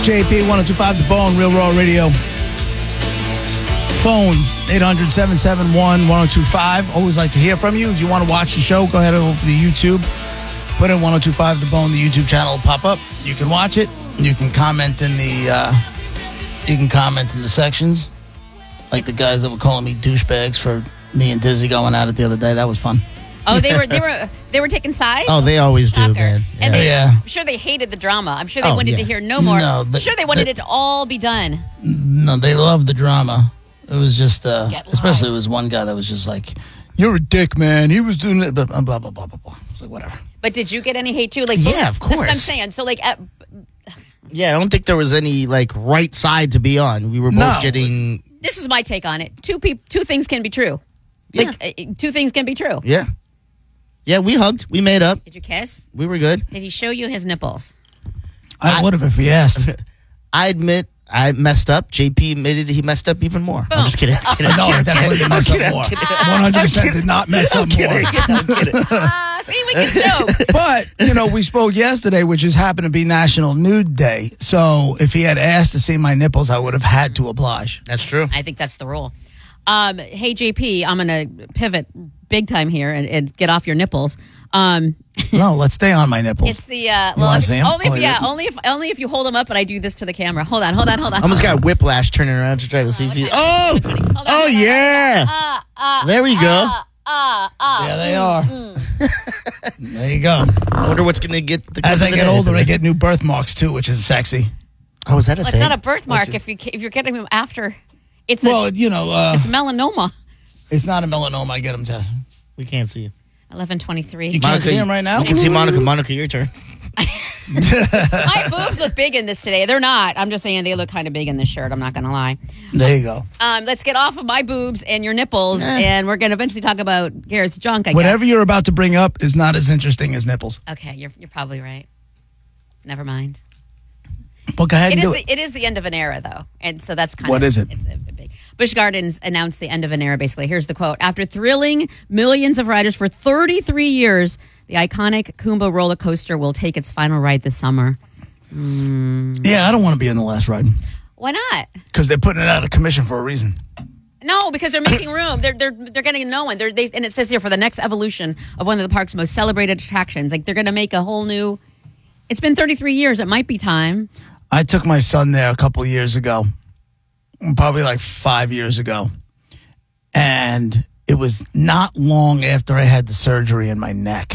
JP, 1025 The Bone, Real Raw Radio. Phones, 800-771-1025. Always like to hear from you. If you want to watch the show, go ahead over to YouTube. Put in 1025 The Bone, the YouTube channel will pop up. You can watch it. You can comment in the sections. Like the guys that were calling me douchebags for me and Dizzy going at it the other day. That was fun. Oh, they were taking sides? Oh, they always do, man. Yeah. And I'm sure they hated the drama. I'm sure they wanted to hear no more. No, I'm sure they wanted it to all be done. No, they loved the drama. It was just, especially it was one guy that was just like, "You're a dick, man. He was doing it, blah, blah, blah, blah, blah, blah." It's like, whatever. But did you get any hate too? Like, yeah, of course. That's what I'm saying. So, like, yeah, I don't think there was any, like, right side to be on. We were both getting... This is my take on it. Two things can be true. Yeah. Like, two things can be true. Yeah. Yeah, we hugged. We made up. Did you kiss? We were good. Did he show you his nipples? I would have if he asked. I admit I messed up. JP admitted he messed up even more. Boom. I'm just kidding. No, I definitely did mess up more. 100% did not mess up more. See, we can joke. But, we spoke yesterday, which just happened to be National Nude Day. So if he had asked to see my nipples, I would have had to oblige. That's true. I think that's the rule. Hey, JP, I'm going to pivot big time here and get off your nipples. No, let's stay on my nipples. It's the only if you hold them up and I do this to the camera. Hold on. I almost got whiplash turning around to try to see if he. Yeah. There we go. There they are. There you go. I wonder what's going to get. As I get older, I get new birthmarks too, which is sexy. Oh, is that a thing? It's not a birthmark if you're getting them after. It's it's melanoma. It's not a melanoma. I get them tested. We can't see you. 11:23. You can't see him right now? You can see Monica. Monica, your turn. My boobs look big in this today. They're not. I'm just saying they look kind of big in this shirt. I'm not going to lie. There you go. Let's get off of my boobs and your nipples, and we're going to eventually talk about Garrett's junk, I guess. Whatever you're about to bring up is not as interesting as nipples. Okay, you're probably right. Never mind. Well, go ahead and do it. It is the end of an era, though, and so that's kind of... What is it? It's a big... Busch Gardens announced the end of an era, basically. Here's the quote. After thrilling millions of riders for 33 years, the iconic Kumba roller coaster will take its final ride this summer. Yeah, I don't want to be in the last ride. Why not? Because they're putting it out of commission for a reason. No, because they're making room. They're getting a new one. And it says here, for the next evolution of one of the park's most celebrated attractions. Like, they're going to make a whole new... It's been 33 years. It might be time. I took my son there a couple of years ago, probably like 5 years ago. And it was not long after I had the surgery in my neck.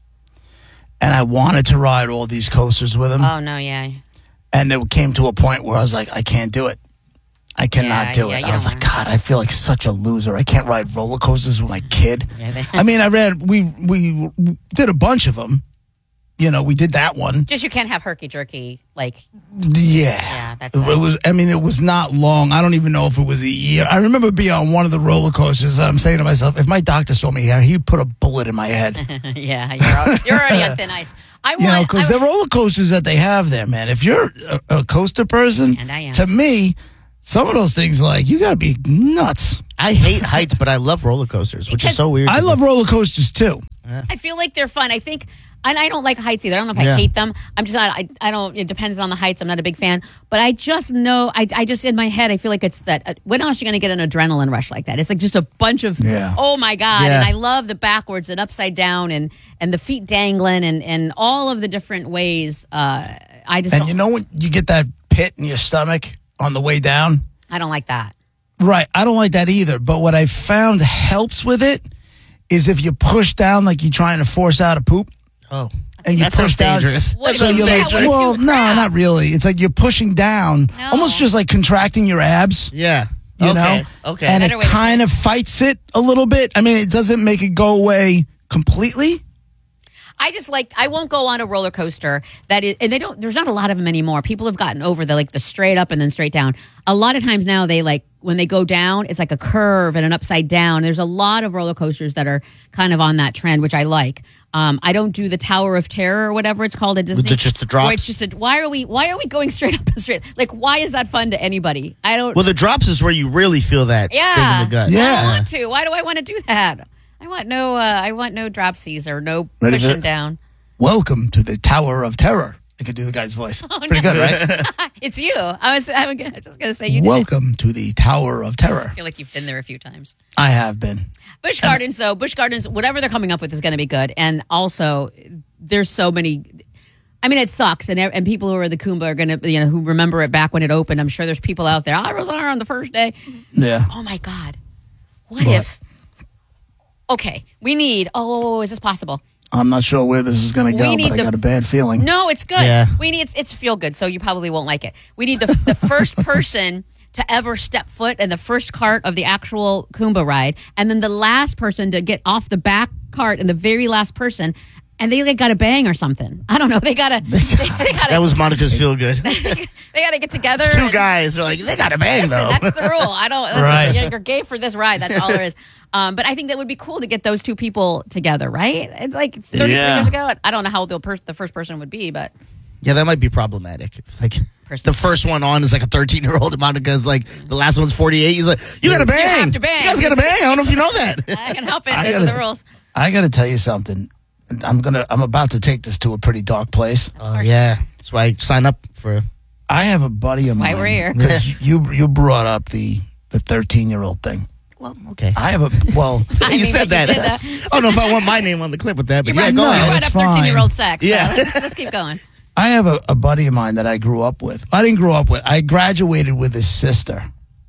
And I wanted to ride all these coasters with him. Oh, no, yeah. And it came to a point where I was like, I can't do it. I cannot do it. I was like, God, I feel like such a loser. I can't ride roller coasters with my kid. I mean, we did a bunch of them. We did that one. Just you can't have herky-jerky, like... Yeah, that's it was. I mean, it was not long. I don't even know if it was a year. I remember being on one of the roller coasters, and I'm saying to myself, if my doctor saw me here, he'd put a bullet in my head. Yeah, you're already on thin ice. Because the roller coasters that they have there, man, if you're a coaster person, and I am. To me, some of those things, like, you got to be nuts. I hate heights, but I love roller coasters, which is so weird. I love roller coasters, too. I feel like they're fun. I think... And I don't like heights either. I don't know if I hate them. I'm just not, I don't, it depends on the heights. I'm not a big fan. But I just know, I just, in my head, I feel like it's that, when else are you going to get an adrenaline rush like that? It's like just a bunch of, oh my God. Yeah. And I love the backwards and upside down and the feet dangling and all of the different ways. And when you get that pit in your stomach on the way down? I don't like that. Right. I don't like that either. But what I found helps with it is if you push down like you're trying to force out a poop. Oh, and you that push down. Dangerous. So you're like, well, no, not really. It's like you're pushing down, almost just like contracting your abs. Yeah. You know? Okay. And it kind of fights it a little bit. I mean, it doesn't make it go away completely. I won't go on a roller coaster that is, and there's not a lot of them anymore. People have gotten over the straight up and then straight down. A lot of times now when they go down, it's like a curve and an upside down. There's a lot of roller coasters that are kind of on that trend, which I like. I don't do the Tower of Terror or whatever it's called at Disney. Just the drops. It's just why are we going straight up and straight? Like, why is that fun to anybody? I don't. Well, the drops is where you really feel that thing in the gut. Yeah. I don't want to. Why do I want to do that? I want no dropsies or no pushing down. Welcome to the Tower of Terror. I could do the guy's voice. Pretty good, right? It's you. I was just going to say you did. Welcome to the Tower of Terror. I feel like you've been there a few times. I have been. Busch Gardens, though. Busch Gardens, whatever they're coming up with is going to be good. And also, there's so many. I mean, it sucks. And people who are the Kumba are going to, who remember it back when it opened. I'm sure there's people out there. I was there on the first day. Yeah. Oh, my God. What if? Okay. We need. Oh, is this possible? I'm not sure where this is going to go, but I got a bad feeling. No, it's good. Yeah. We need it's feel good, so you probably won't like it. We need the first person to ever step foot in the first cart of the actual Kumba ride, and then the last person to get off the back cart and the very last person, and they got to bang or something. I don't know. They got to. That was Monica's feel good. They got to get together. It's two guys. They're like, they got to bang, though. That's the rule. I don't. Listen, Right. You're gay for this ride. That's all there is. But I think that would be cool to get those two people together, right? It's like 33 years ago. I don't know how old the first person would be, but Yeah, that might be problematic. Like, the first one on is like a 13-year-old, and Monica's like, the last one's 48. He's like, you got to bang. You have to bang. You guys got to bang. I don't know if you know that. I can help it. Those are the rules. I got to tell you something. I'm about to take this to a pretty dark place. Oh, yeah. That's why I sign up for. I have a buddy of mine. Why we're here. Because you brought up the 13-year-old thing. Well, okay. I have a You said that. I don't know if I want my name on the clip with that, but You yeah, brought go ahead. up It's fine. 13-year-old sex. So Yeah. let's keep going. I have a buddy of mine that I grew up with. I didn't grow up with. I graduated with his sister.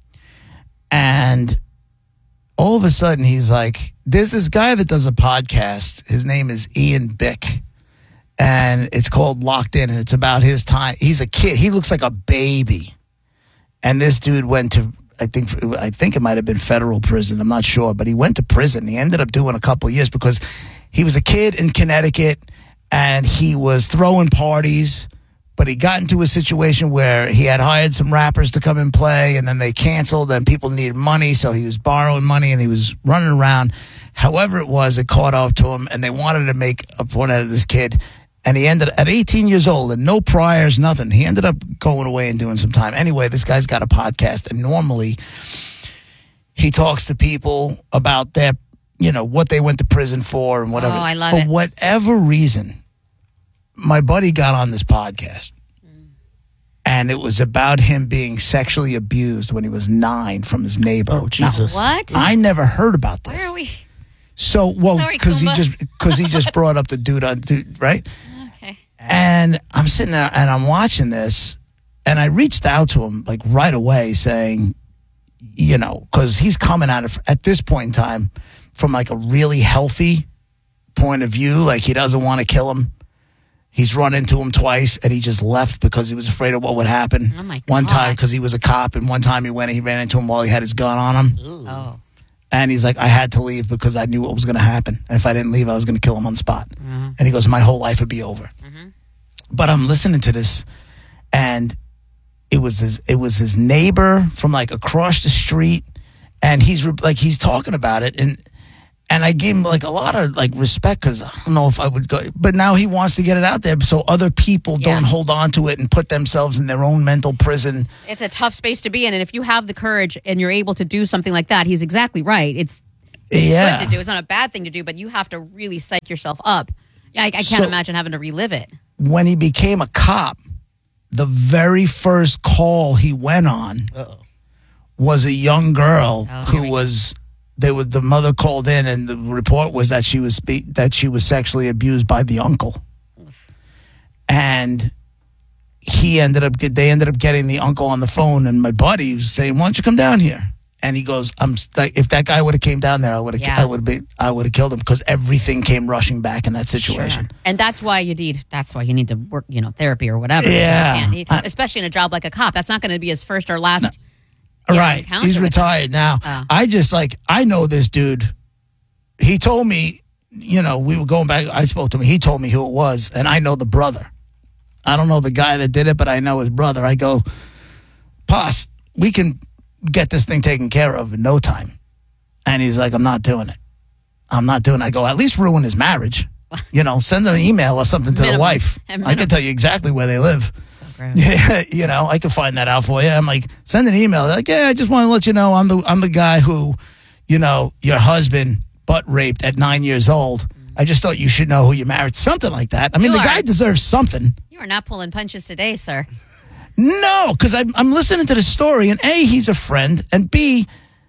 And all of a sudden, he's like, there's this guy that does a podcast. His name is Ian Bick. And it's called Locked In. And it's about his time. He's a kid. He looks like a baby. And this dude went to, I think it might have been federal prison. I'm not sure. But he went to prison. He ended up doing a couple of years because he was a kid in Connecticut. And he was throwing parties, but he got into a situation where he had hired some rappers to come and play, and then they canceled, and people needed money, so he was borrowing money, and he was running around. However it was, it caught up to him, and they wanted to make a point out of this kid, and he ended at 18 years old, and no priors, nothing. He ended up going away and doing some time. Anyway, this guy's got a podcast, and normally he talks to people about their what they went to prison for and whatever. Oh, I love for it. whatever reason, my buddy got on this podcast. And it was about him being sexually abused when he was 9 from his neighbor. Oh, Jesus. What? I never heard about this. Where are we? So, Sorry, because Kumba. he just brought up the dude, right? Okay. And I'm sitting there and I'm watching this, and I reached out to him like right away saying, because he's coming at this point in time from like a really healthy point of view. Like he doesn't want to kill him. He's run into him twice, and he just left because he was afraid of what would happen. Oh, my One God. time because he was a cop, and one time he ran into him while he had his gun on him. Oh. And he's like, I had to leave because I knew what was going to happen. And if I didn't leave, I was going to kill him on the spot. Mm-hmm. And he goes, my whole life would be over. But I'm listening to this, and it was his neighbor from like across the street, and he's talking about it, and I gave him like a lot of like respect because I don't know if I would go, but now he wants to get it out there so other people don't hold on to it and put themselves in their own mental prison. It's a tough space to be in, and if you have the courage and you're able to do something like that, he's exactly right. It's good to do. It's not a bad thing to do, but you have to really psych yourself up. Yeah, I can't imagine having to relive it. When he became a cop, the very first call he went on was a young girl who was. The mother called in, and the report was that she was sexually abused by the uncle, and they ended up getting the uncle on the phone, and my buddy was saying, "Why don't you come down here?" And he goes, if that guy would have came down there, I would have killed him because everything came rushing back in that situation." Sure. And that's why you need to work, therapy or whatever. Yeah. Especially in a job like a cop, that's not going to be his first or last. Right. encounter He's with retired now. I know this dude. He told me, we were going back. I spoke to him. He told me who it was, and I know the brother. I don't know the guy that did it, but I know his brother. I go, Poss, we can get this thing taken care of in no time. And he's like, I'm not doing it. I go, at least ruin his marriage. Send them an email or something to the wife. I can tell you exactly where they live. Yeah, I can find that out for you. I'm like, send an email. They're like, I just want to let you know I'm the guy who, your husband butt raped at 9 years old, I just thought you should know who you married. Something like that. I mean, the guy deserves something. You are not pulling punches today, sir. No, because I'm listening to the story, and A, he's a friend, and B,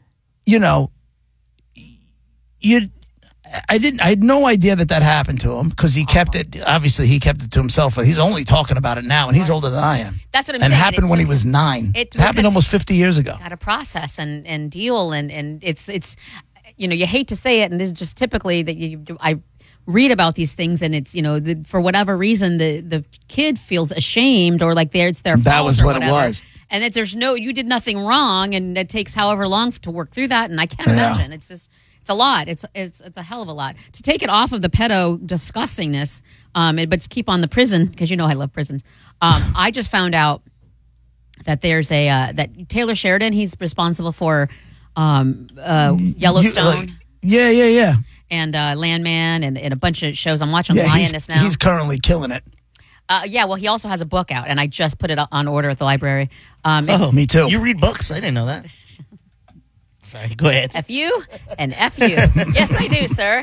I had no idea that happened to him because he kept it. Obviously, he kept it to himself. But he's only talking about it now, and he's older than I am. That's what I'm saying. saying. And it happened when he was 9. It happened almost 50 years ago. Got to process and deal, and it's you hate to say it, and this is just typically that I read about these things, and it's for whatever reason the kid feels ashamed or like it's their fault. That was what it was. And that you did nothing wrong, and it takes however long to work through that, and I can't imagine. It's just. It's a lot. It's a hell of a lot. To take it off of the pedo disgustingness, but to keep on the prison, because I love prisons. I just found out that there's that Taylor Sheridan, he's responsible for Yellowstone. Yeah. And Landman and a bunch of shows. I'm watching Lioness now. He's currently killing it. Well, he also has a book out, and I just put it on order at the library. Me too. You read books? I didn't know that. Sorry, go ahead. F you and F you. Yes, I do, sir.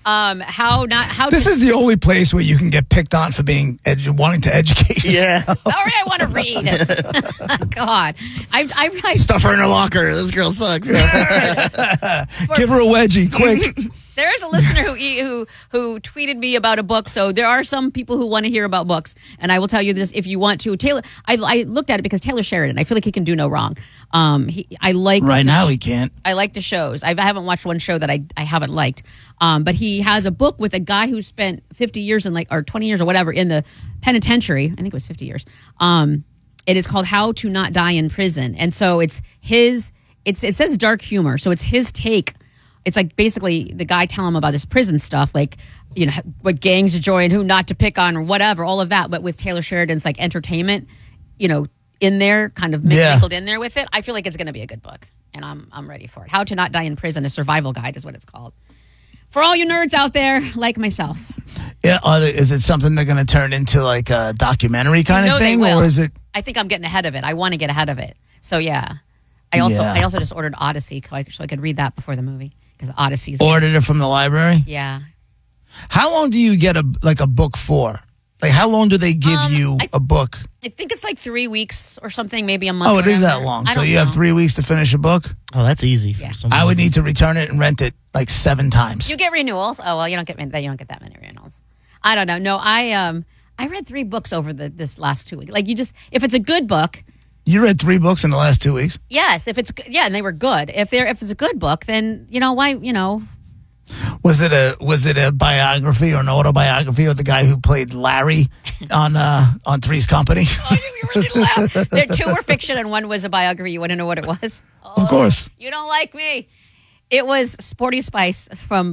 This is the only place where you can get picked on for wanting to educate yourself. Yeah. Sorry, I want to read. God, I stuff her in her locker. This girl sucks. Give her a wedgie, quick. There is a listener who tweeted me about a book. So there are some people who want to hear about books, and I will tell you this: if you want to, Taylor. I looked at it because Taylor Sheridan. I feel like he can do no wrong. I like right now he can't. I like the shows. I haven't watched one show that I haven't liked. But he has a book with a guy who spent 50 years or 20 years or whatever in the penitentiary. I think it was 50 years. It is called How to Not Die in Prison, and so it says dark humor. So it's his take. It's like basically the guy telling him about his prison stuff, like, what gangs to join, who not to pick on, or whatever, all of that. But with Taylor Sheridan's like entertainment, in there, kind of mingled in there with it. I feel like it's going to be a good book, and I'm ready for it. How to Not Die in Prison, a survival guide is what it's called. For all you nerds out there, like myself. Yeah, is it something they're going to turn into like a documentary kind of thing, or is it? I think I'm getting ahead of it. I want to get ahead of it. So yeah, I also just ordered Odyssey so I could read that before the movie. Because Odyssey's ordered it from the library. Yeah. How long do you get a book for? Like, how long do they give you a book? I think it's like 3 weeks or something, maybe a month. Oh, it is that long. So you have 3 weeks to finish a book? Oh, that's easy. Yeah. I would need to return it and rent it like 7 times. You get renewals. Oh well, you don't get that many renewals. I don't know. No, I read 3 books over this last 2 weeks. Like if it's a good book. You read 3 books in the last 2 weeks? Yes, and they were good. If it's a good book, then why. Was it a biography or an autobiography of the guy who played Larry on Three's Company? Oh, you really laughed. There 2 were fiction and 1 was a biography. You want to know what it was? Of course. You don't like me. It was Sporty Spice from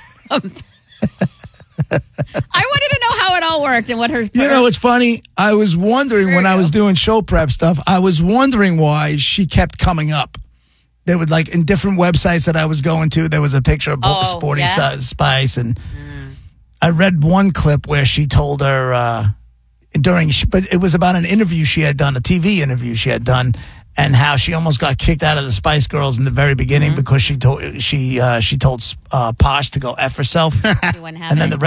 I wanted to know how it all worked and what her. It's funny. I was wondering when I was doing show prep stuff. I was wondering why she kept coming up. They would like in different websites that I was going to. There was a picture of Sporty Spice, and I read one clip where she told her but it was about an interview she had done, a TV interview she had done. And how she almost got kicked out of the Spice Girls in the very beginning because she told Posh to go F herself, and then the